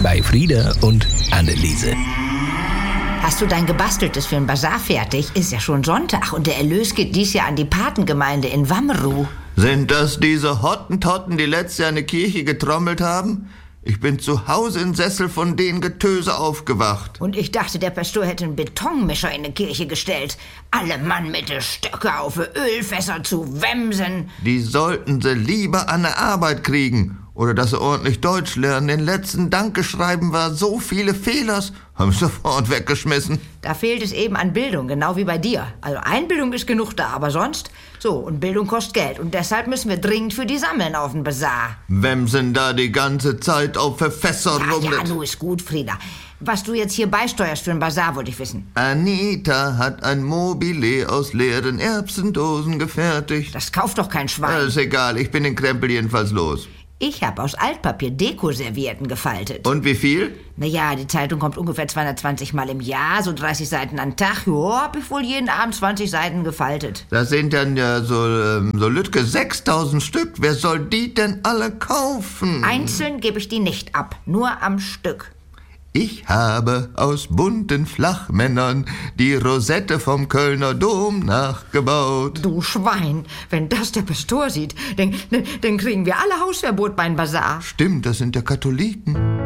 bei Frieda und Anneliese. Hast du dein Gebasteltes für den Basar fertig? Ist ja schon Sonntag und der Erlös geht dies Jahr an die Patengemeinde in Wammeru. Sind das diese Hottentotten, die letztes Jahr in die Kirche getrommelt haben? Ich bin zu Hause im Sessel von den Getöse aufgewacht. Und ich dachte, der Pastor hätte einen Betonmischer in die Kirche gestellt. Alle Mann mit den Stöcke auf Ölfässer zu wemsen. Die sollten sie lieber an der Arbeit kriegen. Oder dass sie ordentlich Deutsch lernen. Den letzten Dankeschreiben war so viele Fehlers. Haben sie sofort weggeschmissen. Da fehlt es eben an Bildung, genau wie bei dir. Also Einbildung ist genug da, aber sonst... So, und Bildung kostet Geld. Und deshalb müssen wir dringend für die sammeln auf den Basar. Wemsen da die ganze Zeit auf Verfässer rum. Ja, du ist gut, Frieda. Was du jetzt hier beisteuerst für den Basar, wollte ich wissen. Anita hat ein Mobile aus leeren Erbsendosen gefertigt. Das kauft doch kein Schwein. Ist egal, ich bin den Krempel jedenfalls los. Ich habe aus Altpapier Dekoservietten gefaltet. Und wie viel? Naja, die Zeitung kommt ungefähr 220 Mal im Jahr, so 30 Seiten am Tag. Ja, hab ich wohl jeden Abend 20 Seiten gefaltet. Das sind dann ja so Lütke 6.000 Stück. Wer soll die denn alle kaufen? Einzeln gebe ich die nicht ab, nur am Stück. Ich habe aus bunten Flachmännern die Rosette vom Kölner Dom nachgebaut. Du Schwein, wenn das der Pastor sieht, dann kriegen wir alle Hausverbot beim Basar. Stimmt, das sind ja Katholiken.